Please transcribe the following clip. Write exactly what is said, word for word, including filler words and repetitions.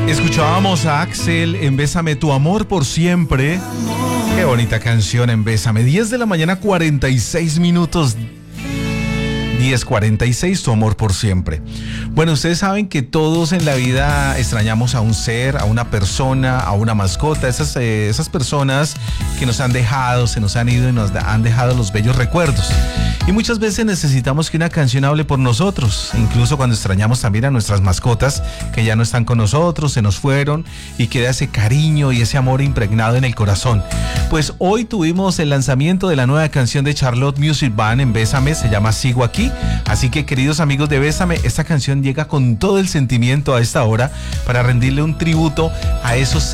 Escuchábamos a Axel en Bésame tu amor por siempre. Qué bonita canción en Bésame. diez de la mañana, cuarenta y seis minutos. diez cuarenta y seis, tu amor por siempre. Bueno, ustedes saben que todos en la vida extrañamos a un ser, a una persona, a una mascota, esas, eh, esas personas que nos han dejado, se nos han ido y nos han dejado los bellos recuerdos. Y muchas veces necesitamos que una canción hable por nosotros, incluso cuando extrañamos también a nuestras mascotas que ya no están con nosotros, se nos fueron y queda ese cariño y ese amor impregnado en el corazón. Pues hoy tuvimos el lanzamiento de la nueva canción de Charlotte Music Band en Bésame, se llama Sigo Aquí. Así que, queridos amigos de Bésame, esta canción llega con todo el sentimiento a esta hora para rendirle un tributo a esos seres